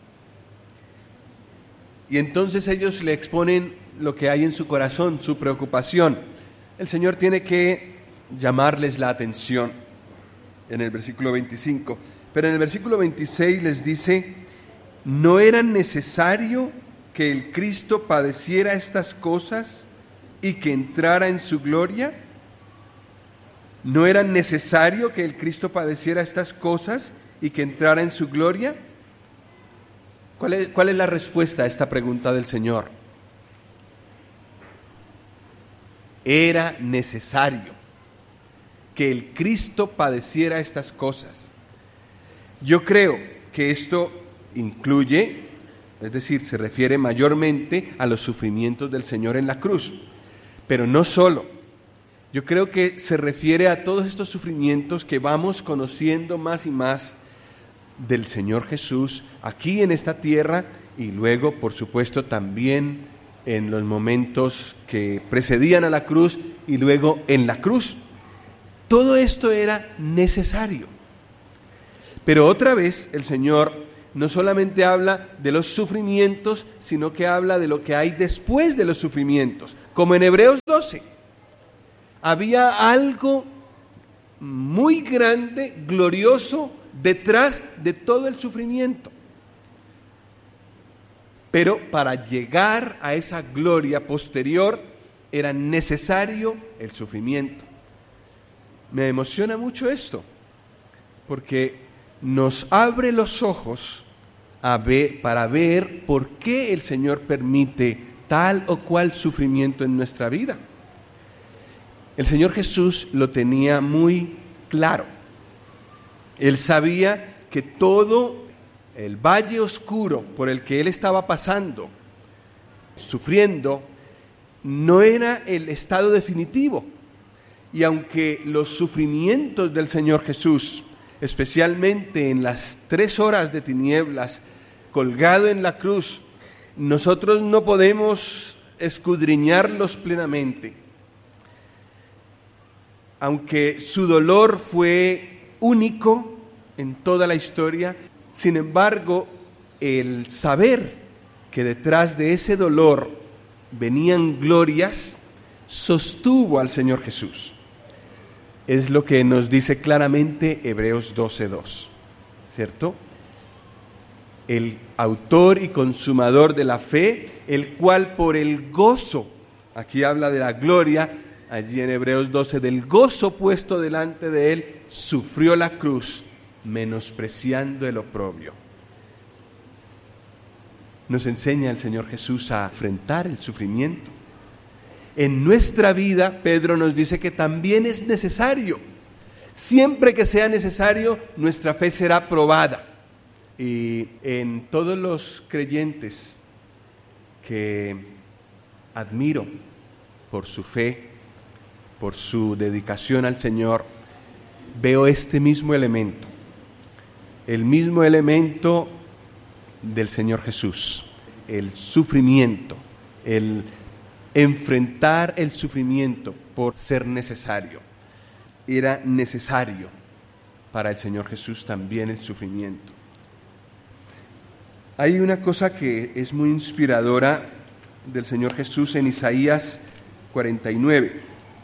Y entonces ellos le exponen lo que hay en su corazón, su preocupación. El Señor tiene que llamarles la atención en el versículo veinticinco. Pero en el versículo veintiséis les dice: ¿no era necesario que el Cristo padeciera estas cosas y que entrara en su gloria? ¿No era necesario que el Cristo padeciera estas cosas y que entrara en su gloria? ¿Cuál es, cuál es la respuesta a esta pregunta del Señor? Era necesario que el Cristo padeciera estas cosas. Yo creo que esto incluye, es decir, se refiere mayormente a los sufrimientos del Señor en la cruz, pero no solo. Yo creo que se refiere a todos estos sufrimientos que vamos conociendo más y más del Señor Jesús aquí en esta tierra y luego, por supuesto, también en los momentos que precedían a la cruz y luego en la cruz. Todo esto era necesario. Pero otra vez el Señor no solamente habla de los sufrimientos, sino que habla de lo que hay después de los sufrimientos, como en Hebreos doce. Había algo muy grande, glorioso, detrás de todo el sufrimiento. Pero para llegar a esa gloria posterior era necesario el sufrimiento. Me emociona mucho esto, porque nos abre los ojos a ver, para ver por qué el Señor permite tal o cual sufrimiento en nuestra vida. El Señor Jesús lo tenía muy claro. Él sabía que todo el valle oscuro por el que Él estaba pasando, sufriendo, no era el estado definitivo. Y aunque los sufrimientos del Señor Jesús, especialmente en las tres horas de tinieblas, colgado en la cruz, nosotros no podemos escudriñarlos plenamente. Aunque su dolor fue único en toda la historia, sin embargo, el saber que detrás de ese dolor venían glorias, sostuvo al Señor Jesús. Es lo que nos dice claramente Hebreos doce dos, ¿cierto? El autor y consumador de la fe, el cual por el gozo, aquí habla de la gloria, allí en Hebreos doce, del gozo puesto delante de él, sufrió la cruz, menospreciando el oprobio. Nos enseña el Señor Jesús a enfrentar el sufrimiento. En nuestra vida, Pedro nos dice que también es necesario. Siempre que sea necesario, nuestra fe será probada. Y en todos los creyentes que admiro por su fe, por su dedicación al Señor, veo este mismo elemento, el mismo elemento del Señor Jesús, el sufrimiento, el enfrentar el sufrimiento por ser necesario. Era necesario para el Señor Jesús también el sufrimiento. Hay una cosa que es muy inspiradora del Señor Jesús en Isaías cuarenta y nueve.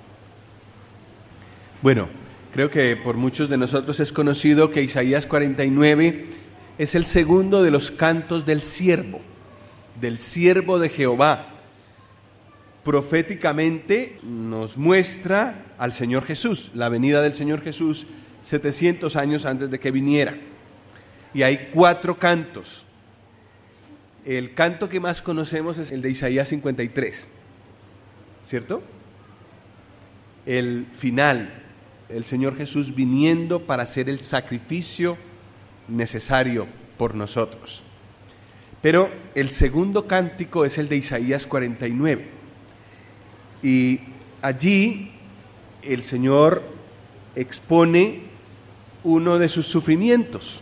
Bueno, creo que por muchos de nosotros es conocido que Isaías cuarenta y nueve es el segundo de los cantos del siervo, del siervo de Jehová. Proféticamente nos muestra al Señor Jesús, la venida del Señor Jesús setecientos años antes de que viniera. Y hay cuatro cantos. El canto que más conocemos es el de Isaías cincuenta y tres, ¿cierto? El final, el Señor Jesús viniendo para hacer el sacrificio necesario por nosotros. Pero el segundo cántico es el de Isaías cuarenta y nueve. Y allí el Señor expone uno de sus sufrimientos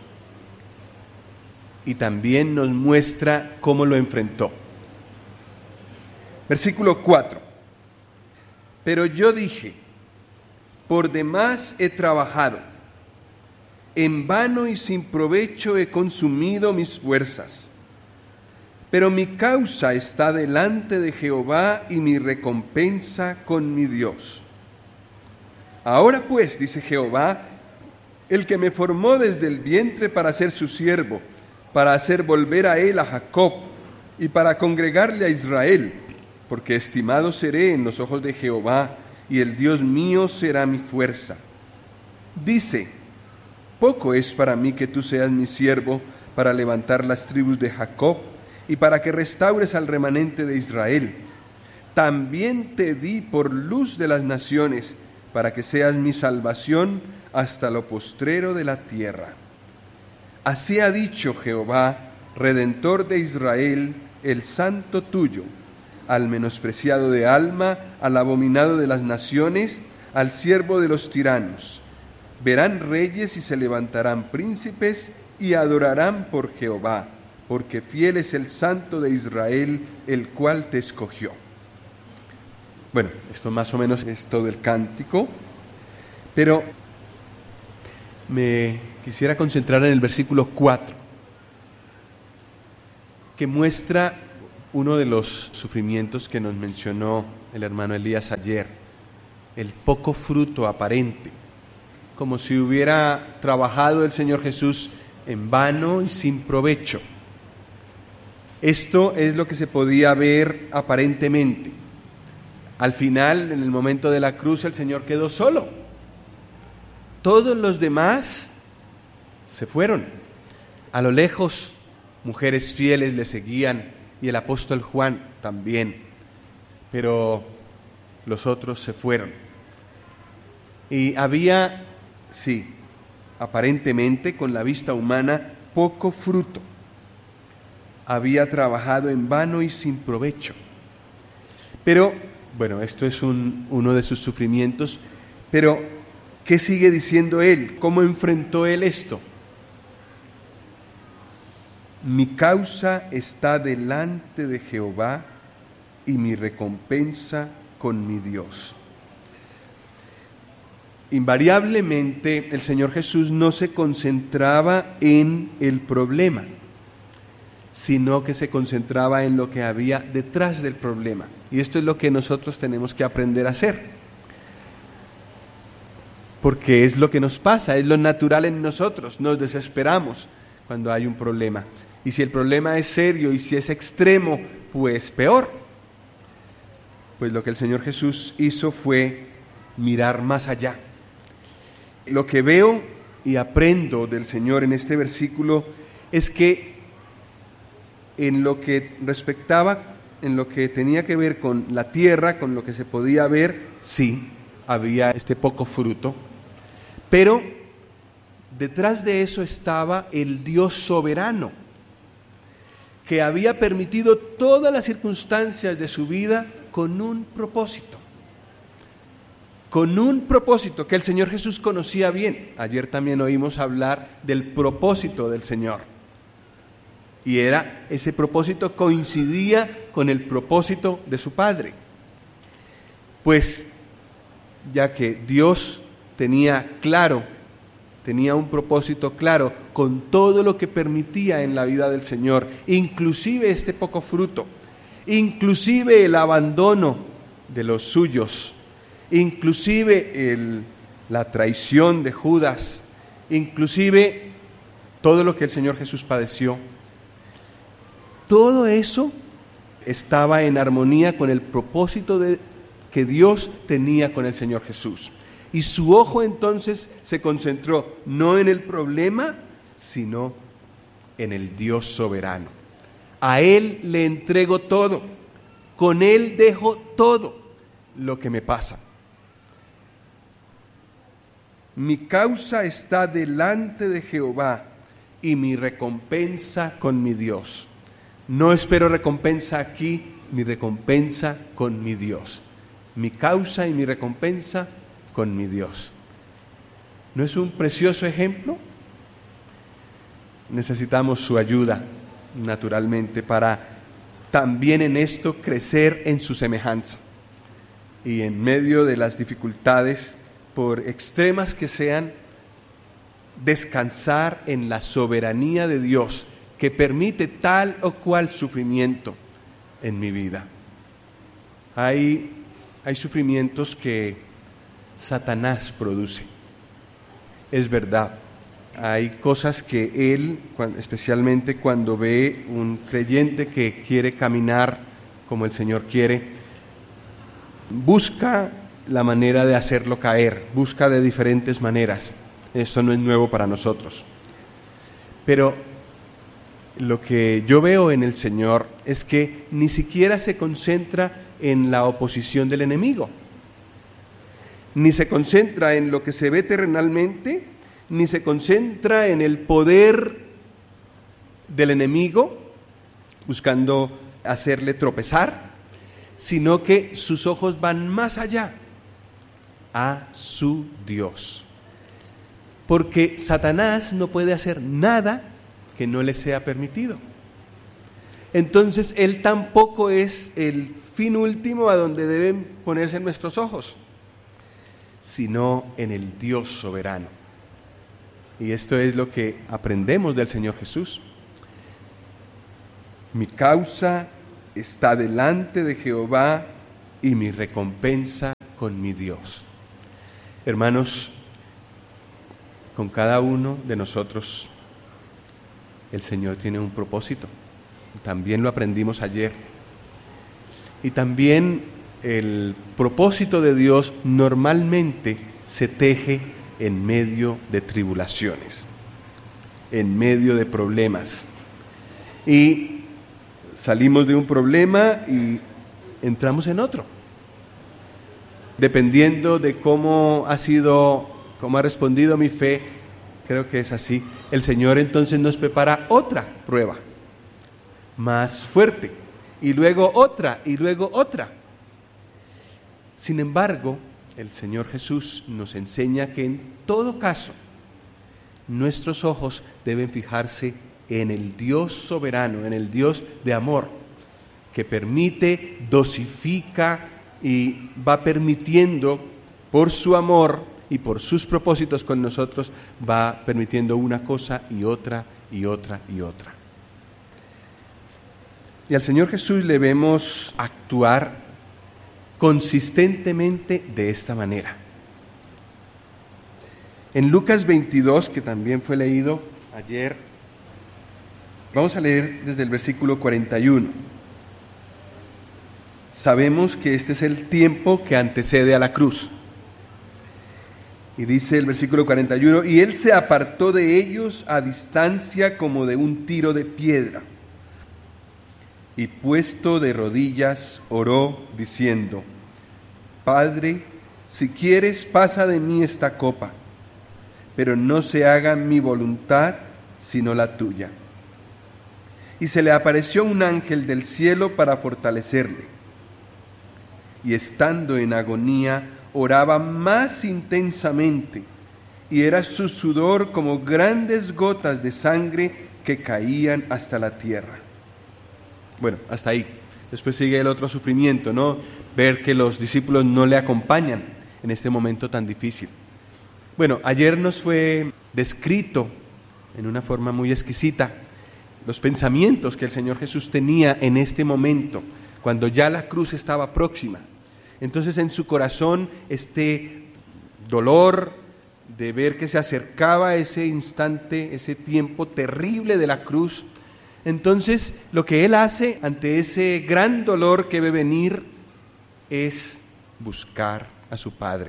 y también nos muestra cómo lo enfrentó. Versículo cuatro. Pero yo dije, por demás he trabajado, en vano y sin provecho he consumido mis fuerzas. Pero mi causa está delante de Jehová y mi recompensa con mi Dios. Ahora pues, dice Jehová, el que me formó desde el vientre para ser su siervo, para hacer volver a él a Jacob y para congregarle a Israel, porque estimado seré en los ojos de Jehová y el Dios mío será mi fuerza. Dice, poco es para mí que tú seas mi siervo para levantar las tribus de Jacob y para que restaures al remanente de Israel. También te di por luz de las naciones, para que seas mi salvación hasta lo postrero de la tierra. Así ha dicho Jehová, Redentor de Israel, el santo tuyo, al menospreciado de alma, al abominado de las naciones, al siervo de los tiranos. Verán reyes y se levantarán príncipes y adorarán por Jehová, porque fiel es el Santo de Israel, el cual te escogió. Bueno, esto más o menos es todo el cántico, pero me quisiera concentrar en el versículo cuatro, que muestra uno de los sufrimientos que nos mencionó el hermano Elías ayer. el poco fruto aparente, como si hubiera trabajado el Señor Jesús en vano y sin provecho. Esto es lo que se podía ver aparentemente. Al final, en el momento de la cruz, el Señor quedó solo. Todos los demás se fueron. A lo lejos, mujeres fieles le seguían y el apóstol Juan también. Pero los otros se fueron. Y había, sí, aparentemente, con la vista humana, poco fruto. Había trabajado en vano y sin provecho. Pero, bueno, esto es un, uno de sus sufrimientos, pero ¿qué sigue diciendo él? ¿Cómo enfrentó él esto? Mi causa está delante de Jehová y mi recompensa con mi Dios. Invariablemente el Señor Jesús no se concentraba en el problema, sino que se concentraba en lo que había detrás del problema. Y esto es lo que nosotros tenemos que aprender a hacer, porque es lo que nos pasa, es lo natural en nosotros. Nos desesperamos cuando hay un problema, y si el problema es serio y si es extremo, pues peor. Pues lo que el Señor Jesús hizo fue mirar más allá. Lo que veo y aprendo del Señor en este versículo es que en lo que respectaba, en lo que tenía que ver con la tierra, con lo que se podía ver, sí, había este poco fruto, pero detrás de eso estaba el Dios soberano, que había permitido todas las circunstancias de su vida con un propósito. Con un propósito que el Señor Jesús conocía bien. Ayer también oímos hablar del propósito del Señor. Y era, ese propósito coincidía con el propósito de su Padre. Pues, ya que Dios tenía claro, tenía un propósito claro con todo lo que permitía en la vida del Señor, inclusive este poco fruto, inclusive el abandono de los suyos, inclusive el, la traición de Judas, inclusive todo lo que el Señor Jesús padeció. Todo eso estaba en armonía con el propósito de, que Dios tenía con el Señor Jesús. Y su ojo entonces se concentró no en el problema, sino en el Dios soberano. A Él le entrego todo, con Él dejo todo lo que me pasa. Mi causa está delante de Jehová y mi recompensa con mi Dios. No espero recompensa aquí, mi recompensa con mi Dios. Mi causa y mi recompensa con mi Dios. ¿No es un precioso ejemplo? Necesitamos su ayuda, naturalmente, para también en esto crecer en su semejanza. Y en medio de las dificultades, por extremas que sean, descansar en la soberanía de Dios, que permite tal o cual sufrimiento en mi vida. Hay, hay sufrimientos que Satanás produce. Es verdad, hay cosas que él, especialmente cuando ve un creyente que quiere caminar como el Señor quiere, busca la manera de hacerlo caer, busca de diferentes maneras. Eso no es nuevo para nosotros. Pero lo que yo veo en el Señor es que ni siquiera se concentra en la oposición del enemigo, ni se concentra en lo que se ve terrenalmente, ni se concentra en el poder del enemigo, buscando hacerle tropezar, sino que sus ojos van más allá, a su Dios. Porque Satanás no puede hacer nada que no le sea permitido. Entonces, él tampoco es el fin último a donde deben ponerse nuestros ojos, sino en el Dios soberano. Y esto es lo que aprendemos del Señor Jesús. Mi causa está delante de Jehová y mi recompensa con mi Dios. Hermanos, con cada uno de nosotros el Señor tiene un propósito. También lo aprendimos ayer. Y también el propósito de Dios normalmente se teje en medio de tribulaciones, en medio de problemas. Y salimos de un problema y entramos en otro. Dependiendo de cómo ha sido, cómo ha respondido mi fe, creo que es así. El Señor entonces nos prepara otra prueba, más fuerte, y luego otra, y luego otra. Sin embargo, el Señor Jesús nos enseña que en todo caso, nuestros ojos deben fijarse en el Dios soberano, en el Dios de amor, que permite, dosifica y va permitiendo, por su amor y por sus propósitos con nosotros, va permitiendo una cosa y otra y otra y otra. Y al Señor Jesús le vemos actuar consistentemente de esta manera. En Lucas veintidós, que también fue leído ayer, vamos a leer desde el versículo cuarenta y uno. Sabemos que este es el tiempo que antecede a la cruz. Y dice el versículo cuarenta y uno, y él se apartó de ellos a distancia como de un tiro de piedra. Y puesto de rodillas, oró diciendo, Padre, si quieres, pasa de mí esta copa, pero no se haga mi voluntad, sino la tuya. Y se le apareció un ángel del cielo para fortalecerle. Y estando en agonía, oraba más intensamente, y era su sudor como grandes gotas de sangre que caían hasta la tierra. Bueno, hasta ahí. Después sigue el otro sufrimiento, ¿no? Ver que los discípulos no le acompañan en este momento tan difícil. Bueno, ayer nos fue descrito en una forma muy exquisita los pensamientos que el Señor Jesús tenía en este momento, cuando ya la cruz estaba próxima. Entonces en su corazón este dolor de ver que se acercaba ese instante, ese tiempo terrible de la cruz. Entonces lo que él hace ante ese gran dolor que ve venir es buscar a su Padre.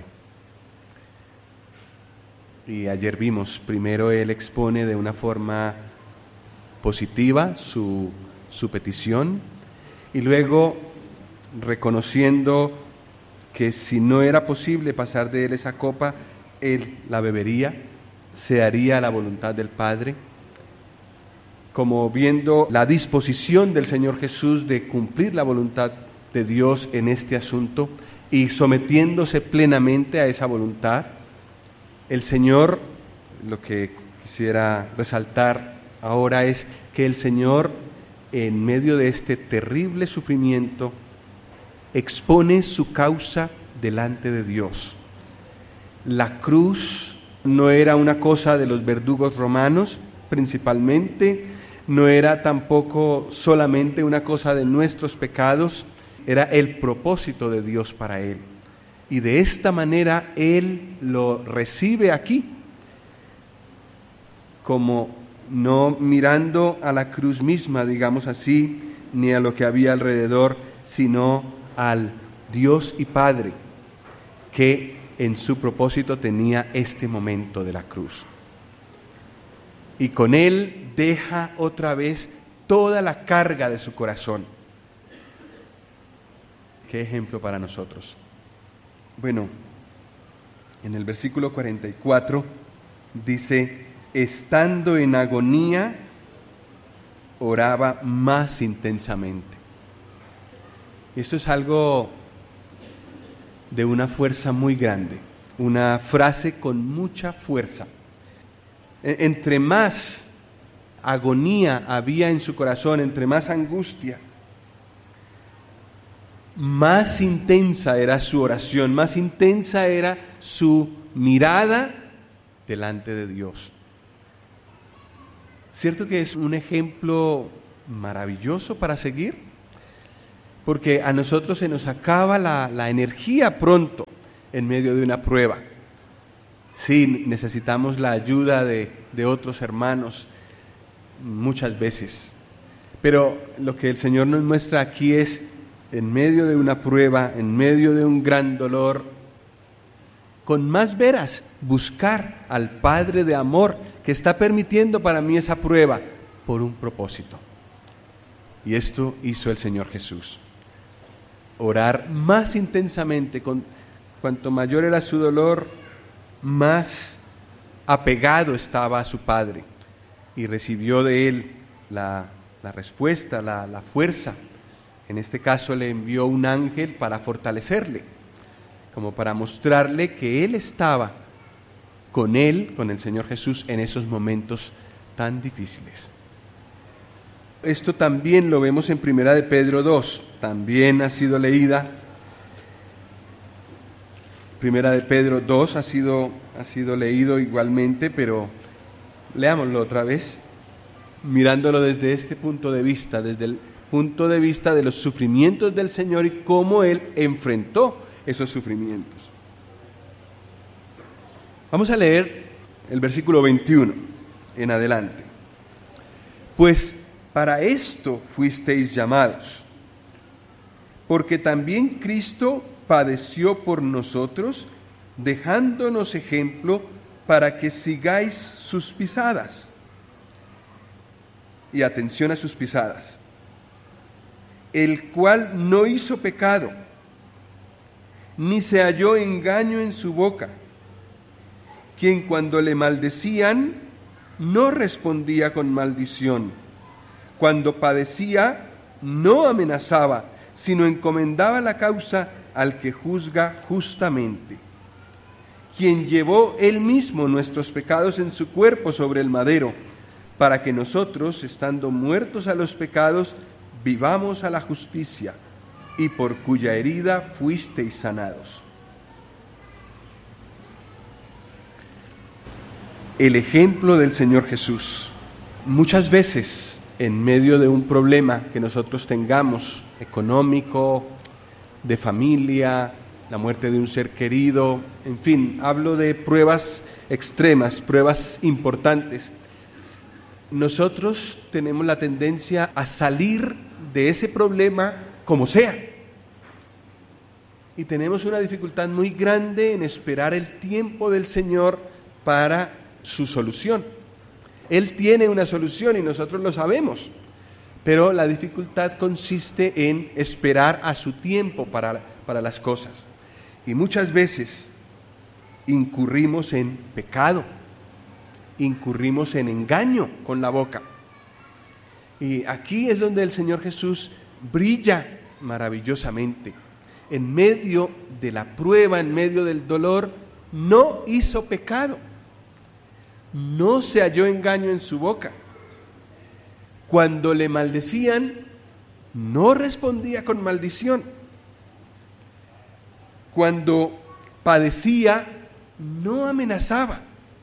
Y ayer vimos, primero él expone de una forma positiva su, su petición, y luego reconociendo que si no era posible pasar de él esa copa, él la bebería, se haría la voluntad del Padre, como viendo la disposición del Señor Jesús de cumplir la voluntad de Dios en este asunto y sometiéndose plenamente a esa voluntad. El Señor, lo que quisiera resaltar ahora es que el Señor, en medio de este terrible sufrimiento, expone su causa delante de Dios. La cruz no era una cosa de los verdugos romanos, principalmente, no era tampoco solamente una cosa de nuestros pecados, era el propósito de Dios para él. Y de esta manera él lo recibe aquí, como no mirando a la cruz misma, digamos así, ni a lo que había alrededor, sino al Dios y Padre, que en su propósito tenía este momento de la cruz. Y con él deja otra vez toda la carga de su corazón. ¿Qué ejemplo para nosotros? Bueno, en el versículo cuarenta y cuatro dice, estando en agonía, oraba más intensamente. Esto es algo de una fuerza muy grande, una frase con mucha fuerza. Entre más agonía había en su corazón, entre más angustia, más intensa era su oración, más intensa era su mirada delante de Dios. ¿Cierto que es un ejemplo maravilloso para seguir? Porque a nosotros se nos acaba la, la energía pronto, en medio de una prueba. Sí, necesitamos la ayuda de, de otros hermanos muchas veces. Pero lo que el Señor nos muestra aquí es, en medio de una prueba, en medio de un gran dolor, con más veras, buscar al Padre de amor que está permitiendo para mí esa prueba por un propósito. Y esto hizo el Señor Jesús. Orar más intensamente, con, cuanto mayor era su dolor, más apegado estaba a su Padre, y recibió de Él la, la respuesta, la, la fuerza. En este caso le envió un ángel para fortalecerle, como para mostrarle que Él estaba con Él, con el Señor Jesús, en esos momentos tan difíciles. Esto también lo vemos en Primera de Pedro dos, también ha sido leída. Primera de Pedro dos ha sido, ha sido leído igualmente, pero leámoslo otra vez, mirándolo desde este punto de vista, desde el punto de vista de los sufrimientos del Señor y cómo Él enfrentó esos sufrimientos. Vamos a leer el versículo veintiuno en adelante. Pues para esto fuisteis llamados, porque también Cristo padeció por nosotros, dejándonos ejemplo para que sigáis sus pisadas. Y atención a sus pisadas. El cual no hizo pecado, ni se halló engaño en su boca, quien cuando le maldecían, no respondía con maldición. Cuando padecía, no amenazaba, sino encomendaba la causa al que juzga justamente, quien llevó él mismo nuestros pecados en su cuerpo sobre el madero, para que nosotros, estando muertos a los pecados, vivamos a la justicia, y por cuya herida fuisteis sanados. El ejemplo del Señor Jesús. Muchas veces, en medio de un problema que nosotros tengamos, económico, de familia, la muerte de un ser querido, en fin, hablo de pruebas extremas, pruebas importantes. Nosotros tenemos la tendencia a salir de ese problema como sea. Y tenemos una dificultad muy grande en esperar el tiempo del Señor para su solución. Él tiene una solución y nosotros lo sabemos, pero la dificultad consiste en esperar a su tiempo para, para las cosas. Y muchas veces incurrimos en pecado, incurrimos en engaño con la boca. Y aquí es donde el Señor Jesús brilla maravillosamente. En medio de la prueba, en medio del dolor, no hizo pecado. No se halló engaño en su boca. Cuando le maldecían, no respondía con maldición. Cuando padecía, no amenazaba.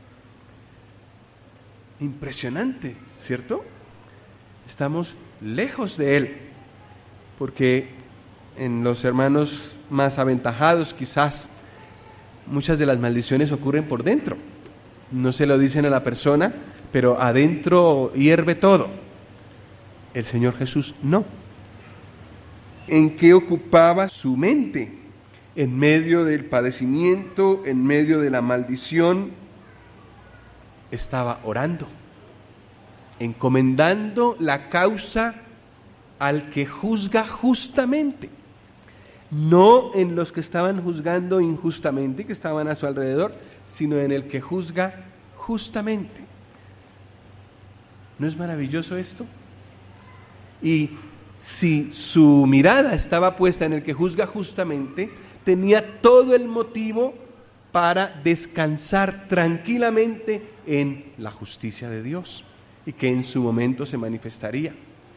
Impresionante, ¿cierto? Estamos lejos de Él, porque en los hermanos más aventajados quizás muchas de las maldiciones ocurren por dentro. No se lo dicen a la persona, pero adentro hierve todo. El Señor Jesús no. ¿En qué ocupaba su mente? En medio del padecimiento, en medio de la maldición, estaba orando, encomendando la causa al que juzga justamente, no en los que estaban juzgando injustamente, que estaban a su alrededor, sino en el que juzga justamente. ¿No es maravilloso esto? Y si su mirada estaba puesta en el que juzga justamente, tenía todo el motivo para descansar tranquilamente en la justicia de Dios y que en su momento se manifestaría.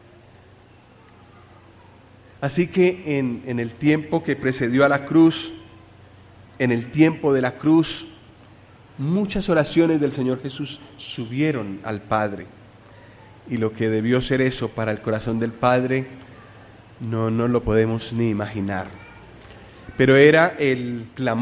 Así que en, en el tiempo que precedió a la cruz, en el tiempo de la cruz, muchas oraciones del Señor Jesús subieron al Padre. Y lo que debió ser eso para el corazón del Padre, no, no lo podemos ni imaginar. Pero era el clamor